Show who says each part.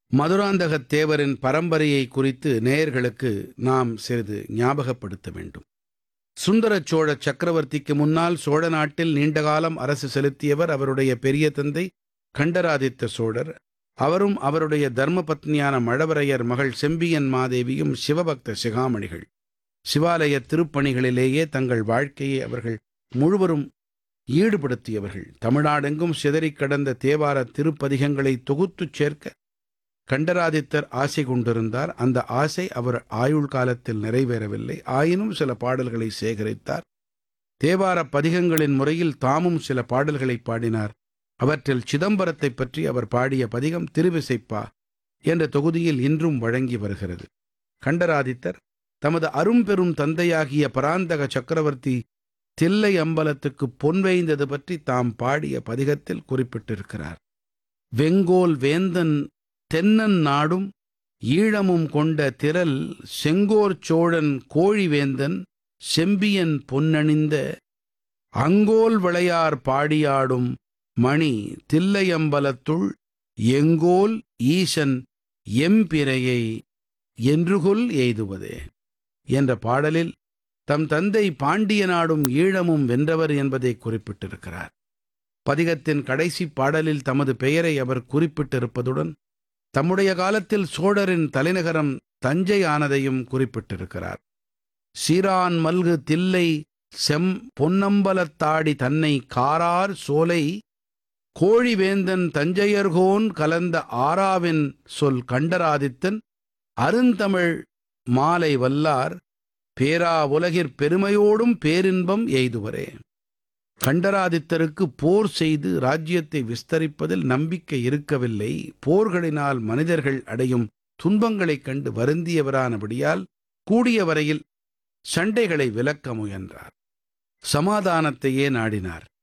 Speaker 1: மதுராந்தகத் தேவரின் பரம்பரையை குறித்து நேயர்களுக்கு நாம் சிறிது ஞாபகப்படுத்த வேண்டும். சுந்தரச் சோழ சக்கரவர்த்திக்கு முன்னால் சோழ நாட்டில் நீண்டகாலம் அரசு செலுத்தியவர் அவருடைய பெரிய தந்தை கண்டராதித்த சோழர். அவரும் அவருடைய தர்மபத்னியான மழவரையர் மகள் செம்பியன் மாதேவியும் சிவபக்த சிகாமணிகள். சிவாலய திருப்பணிகளிலேயே தங்கள் வாழ்க்கையை அவர்கள் முழுவரும் ஈடுபடுத்தியவர்கள். தமிழ்நாடெங்கும் சிதறிக் கடந்த தேவார திருப்பதிகங்களை தொகுத்துச் சேர்க்க கண்டராதித்தர் ஆசை கொண்டிருந்தார். அந்த ஆசை அவர் ஆயுள் காலத்தில் நிறைவேறவில்லை. ஆயினும் சில பாடல்களை சேகரித்தார். தேவார பதிகங்களின் முறையில் தாமும் சில பாடல்களை பாடினார். அவற்றில் சிதம்பரத்தைப் பற்றி அவர் பாடிய பதிகம் திருவிசைப்பா என்ற தொகுதியில் இன்றும் வழங்கி வருகிறது. கண்டராதித்தர் தமது அரும்பெரும் தந்தையாகிய பராந்தக சக்கரவர்த்தி தில்லை அம்பலத்துக்கு பொன் வேய்ந்தது பற்றி தாம் பாடிய பதிகத்தில் குறிப்பிட்டிருக்கிறார். வெங்கோல் வேந்தன் தென்னன் நாடும் ஈழமும் கொண்ட திரள் செங்கோர் சோழன் கோழிவேந்தன் செம்பியன் பொன்னணிந்த அங்கோல் விளையார் பாடியாடும் மணி தில்லையம்பலத்துள் எங்கோல் ஈசன் எம்பிரையை என்றுகொல் எய்துவதே என்ற பாடலில் தம் தந்தை பாண்டிய நாடும் ஈழமும் வென்றவர் என்பதை குறிப்பிட்டிருக்கிறார். பதிகத்தின் கடைசி பாடலில் தமது பெயரை அவர் குறிப்பிட்டிருப்பதுடன் தம்முடைய காலத்தில் சோழரின் தலைநகரம் தஞ்சை ஆனதையும் குறிப்பிட்டிருக்கிறார். சீரான் மல்கு தில்லை செம் பொன்னம்பலத்தாடி தன்னை காரார் சோலை கோழிவேந்தன் தஞ்சையர்கோன் கலந்த ஆராவின் சொல் கண்டராதித்தன் அருந்தமிழ் மாலை வல்லார் பேரா உலகிற் பெருமையோடும் பேரின்பம் எய்துவரே. கண்டராதித்தருக்கு போர் செய்து ராஜ்யத்தை விஸ்தரிப்பதில் நம்பிக்கை இருக்கவில்லை. போர்களினால் மனிதர்கள் அடையும் துன்பங்களைக் கண்டு வருந்தியவரானபடியால் கூடிய வரையில் சண்டைகளை விலக்க முயன்றார். சமாதானத்தையே நாடினார்.